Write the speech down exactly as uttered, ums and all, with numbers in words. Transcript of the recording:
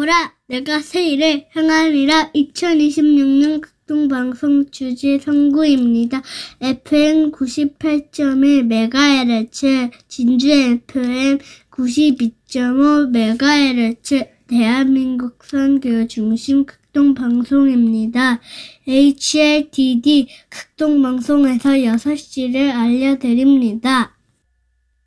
오라 내가 새 일을 행하리라. 이천이십육 년 극동방송 주제 선구입니다. 에프엠 구십팔 점 일 메가헤르츠, 진주 에프엠 구십이 점 오 메가헤르츠, 대한민국 선교 중심 극동방송입니다. 에이치엘티디 극동방송에서 여섯 시를 알려드립니다.